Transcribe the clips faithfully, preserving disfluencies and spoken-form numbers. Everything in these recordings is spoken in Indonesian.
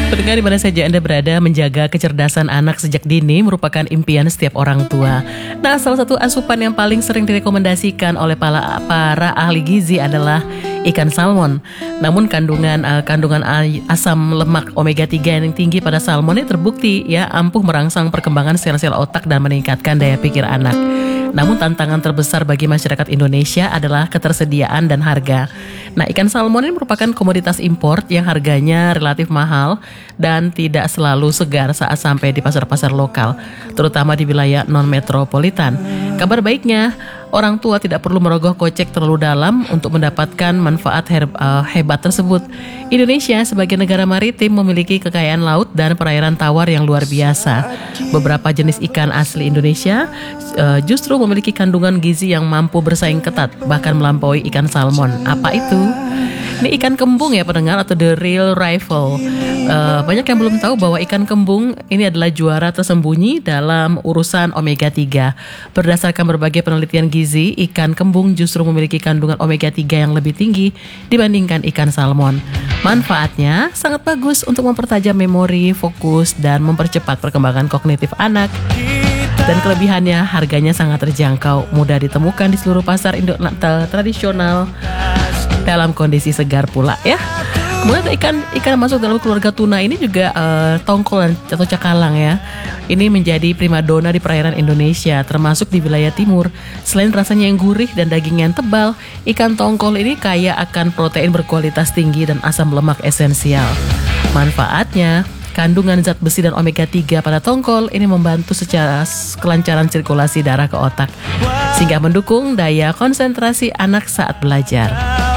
Pendengar di mana saja Anda berada, menjaga kecerdasan anak sejak dini merupakan impian setiap orang tua. Nah, salah satu asupan yang paling sering direkomendasikan oleh para, para ahli gizi adalah ikan salmon. Namun kandungan uh, kandungan asam lemak omega tiga yang tinggi pada salmon ini terbukti ya ampuh merangsang perkembangan sel-sel otak dan meningkatkan daya pikir anak. Namun tantangan terbesar bagi masyarakat Indonesia adalah ketersediaan dan harga. Nah, ikan salmon ini merupakan komoditas import yang harganya relatif mahal dan tidak selalu segar saat sampai di pasar-pasar lokal, terutama di wilayah non-metropolitan. Kabar baiknya, orang tua tidak perlu merogoh kocek terlalu dalam untuk mendapatkan manfaat herb, uh, hebat tersebut. Indonesia sebagai negara maritim memiliki kekayaan laut dan perairan tawar yang luar biasa. Beberapa jenis ikan asli Indonesia uh, justru memiliki kandungan gizi yang mampu bersaing ketat, bahkan melampaui ikan salmon. Apa itu? Ini ikan kembung ya pendengar, atau the real rival. Uh, banyak yang belum tahu bahwa ikan kembung ini adalah juara tersembunyi dalam urusan omega tiga. Berdasarkan berbagai penelitian gizi, ikan kembung justru memiliki kandungan omega tiga yang lebih tinggi dibandingkan ikan salmon. Manfaatnya sangat bagus untuk mempertajam memori, fokus, dan mempercepat perkembangan kognitif anak. Dan kelebihannya, harganya sangat terjangkau, mudah ditemukan di seluruh pasar Indo tradisional dalam kondisi segar pula ya. Kemudian ikan ikan masuk dalam keluarga tuna ini juga uh, tongkol atau cakalang ya. Ini menjadi primadona di perairan Indonesia, termasuk di wilayah timur. Selain rasanya yang gurih dan daging yang tebal, ikan tongkol ini kaya akan protein berkualitas tinggi dan asam lemak esensial. Manfaatnya, kandungan zat besi dan omega tiga pada tongkol ini membantu secara kelancaran sirkulasi darah ke otak, sehingga mendukung daya konsentrasi anak saat belajar.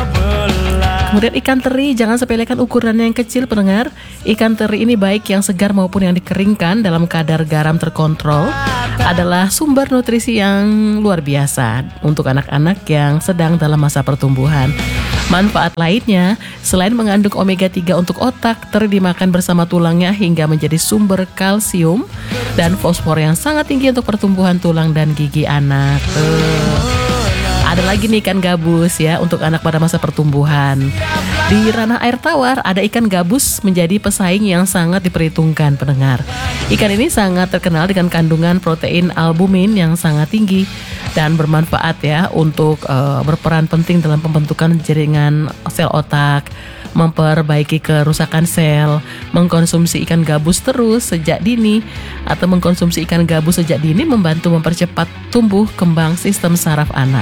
Kemudian ikan teri, jangan sepelekan ukurannya yang kecil pendengar. Ikan teri ini baik yang segar maupun yang dikeringkan dalam kadar garam terkontrol adalah sumber nutrisi yang luar biasa untuk anak-anak yang sedang dalam masa pertumbuhan. Manfaat lainnya, selain mengandung omega tiga untuk otak, teri dimakan bersama tulangnya hingga menjadi sumber kalsium dan fosfor yang sangat tinggi untuk pertumbuhan tulang dan gigi anak. Tuh. Ada lagi nih ikan gabus ya untuk anak pada masa pertumbuhan. Di ranah air tawar ada ikan gabus menjadi pesaing yang sangat diperhitungkan pendengar. Ikan ini sangat terkenal dengan kandungan protein albumin yang sangat tinggi dan bermanfaat ya untuk uh, berperan penting dalam pembentukan jaringan sel otak, memperbaiki kerusakan sel. Mengkonsumsi ikan gabus terus sejak dini atau mengkonsumsi ikan gabus sejak dini membantu mempercepat tumbuh kembang sistem saraf anak.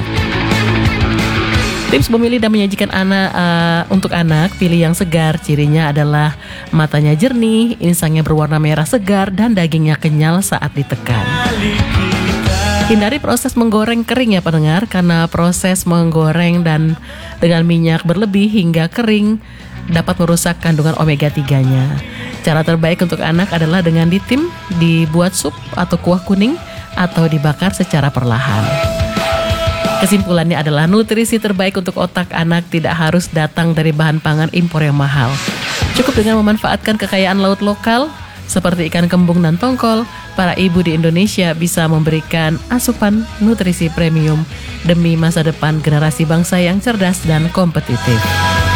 Tips memilih dan menyajikan anak uh, untuk anak, pilih yang segar. Cirinya adalah matanya jernih, insangnya berwarna merah segar, dan dagingnya kenyal saat ditekan. Hindari proses menggoreng kering ya pendengar, karena proses menggoreng dan dengan minyak berlebih hingga kering dapat merusak kandungan omega tiga-nya. Cara terbaik untuk anak adalah dengan ditim, dibuat sup atau kuah kuning, atau dibakar secara perlahan. Kesimpulannya adalah nutrisi terbaik untuk otak anak tidak harus datang dari bahan pangan impor yang mahal. Cukup dengan memanfaatkan kekayaan laut lokal seperti ikan kembung dan tongkol, para ibu di Indonesia bisa memberikan asupan nutrisi premium demi masa depan generasi bangsa yang cerdas dan kompetitif.